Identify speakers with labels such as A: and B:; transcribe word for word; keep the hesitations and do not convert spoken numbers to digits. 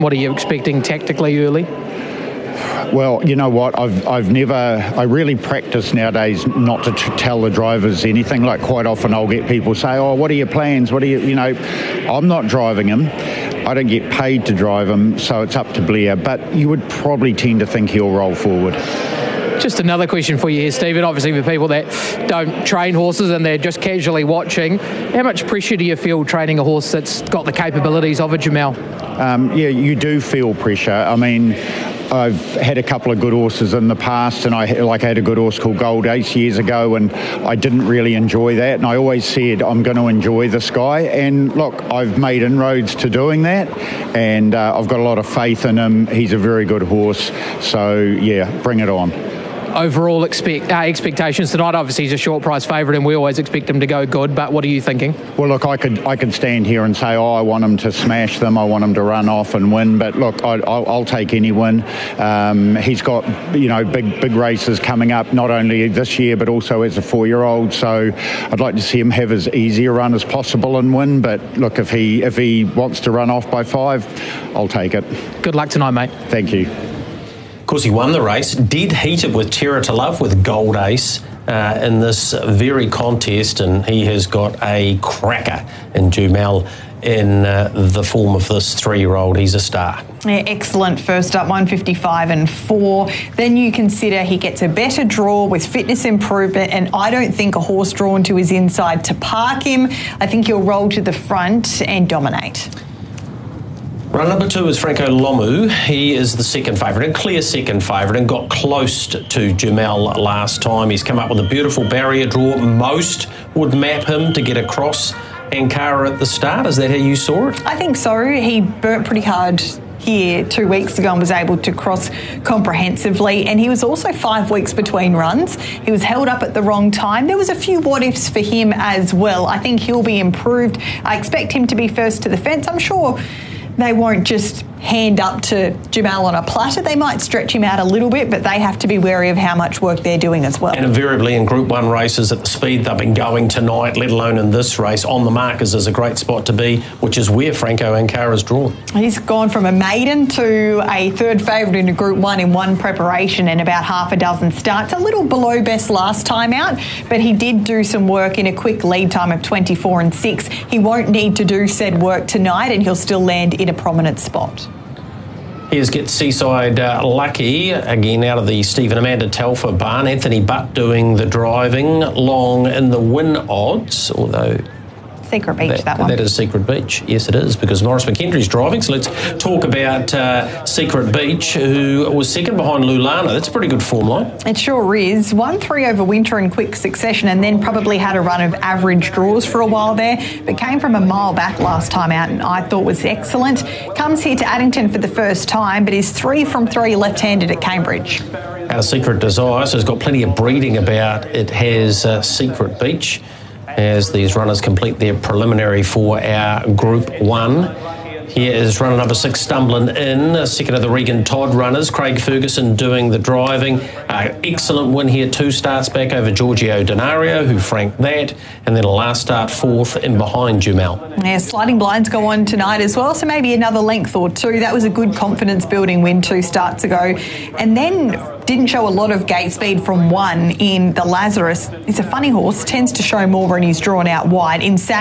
A: What are you expecting tactically early?
B: Well, you know what, I've I've never, I really practice nowadays not to t- tell the drivers anything. Like quite often I'll get people say, oh, what are your plans? What are you, you know, I'm not driving him. I don't get paid to drive him, so it's up to Blair. But you would probably tend to think he'll roll forward.
A: Just another question for you here, Stephen. Obviously, for people that don't train horses and they're just casually watching, how much pressure do you feel training a horse that's got the capabilities of a Jamal?
B: Um, yeah, you do feel pressure. I mean, I've had a couple of good horses in the past, and I like I had a good horse called Gold Ace years ago, and I didn't really enjoy that. And I always said I'm going to enjoy this guy. And look, I've made inroads to doing that, and uh, I've got a lot of faith in him. He's a very good horse. So yeah, bring it on.
A: Overall expect, uh, expectations tonight? Obviously he's a short price favourite and we always expect him to go good, but what are you thinking?
B: Well, look, I could I could stand here and say, oh, I want him to smash them, I want him to run off and win, but look, I, I'll, I'll take any win. Um, he's got, you know, big big races coming up, not only this year but also as a four-year-old, so I'd like to see him have as easy a run as possible and win, but look, if he if he wants to run off by five, I'll take it.
A: Good luck tonight, mate.
B: Thank you.
C: Of course, he won the race, did heat it with Terra to Love with Gold Ace uh, in this very contest, and he has got a cracker in Jamal in uh, the form of this three-year-old. He's a star.
D: Yeah, excellent first up, one fifty-five and four. Then you consider he gets a better draw with fitness improvement, and I don't think a horse drawn to his inside to park him. I think he'll roll to the front and dominate.
C: Run number two is Franco Lomu. He is the second favourite, a clear second favourite, and got close to Jamal last time. He's come up with a beautiful barrier draw. Most would map him to get across Ankara at the start. Is that how you saw it?
D: I think so. He burnt pretty hard here two weeks ago and was able to cross comprehensively, and he was also five weeks between runs. He was held up at the wrong time. There was a few what ifs for him as well. I think he'll be improved. I expect him to be first to the fence. I'm sure they won't just hand up to Jamal on a platter. They might stretch him out a little bit, but they have to be wary of how much work they're doing as well.
C: And invariably in Group one races at the speed they've been going tonight, let alone in this race, on the markers is a great spot to be, which is where Franco Ankara's drawn.
D: He's gone from a maiden to a third favourite in a Group one in one preparation and about half a dozen starts. A little below best last time out, but he did do some work in a quick lead time of twenty-four and six. He won't need to do said work tonight, and he'll still land in a prominent spot.
C: Here's Get Seaside uh, Lucky, again out of the Stephen Amanda Telfer barn. Anthony Butt doing the driving, long in the win odds, although...
D: Secret Beach, that,
C: that
D: one.
C: That is Secret Beach. Yes, it is, because Morris McKendry's driving. So let's talk about uh, Secret Beach, who was second behind Lulana. That's a pretty good form line.
D: It sure is. Won three over winter in quick succession, and then probably had a run of average draws for a while there, but came from a mile back last time out, and I thought was excellent. Comes here to Addington for the first time, but is three from three left-handed at Cambridge.
C: Our Secret Desire, so it's got plenty of breeding about. It has uh, Secret Beach, as these runners complete their preliminary for our Group one. Here is runner number six, Stumbling In, second of the Regan Todd runners. Craig Ferguson doing the driving. Uh, excellent win here, two starts back over Giorgio Denario, who franked that, and then a last start fourth in behind Jamal.
D: Yeah, sliding blinds go on tonight as well, so maybe another length or two. That was a good confidence-building win two starts ago. And then didn't show a lot of gate speed from one in the Lazarus. He's a funny horse, tends to show more when he's drawn out wide. In